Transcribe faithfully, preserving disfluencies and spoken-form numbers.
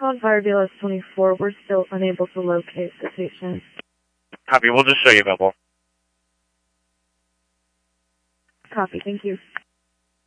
called Fire B L S twenty-four. We're still unable to locate the patient. Copy. We'll just show you available. Copy. Thank you.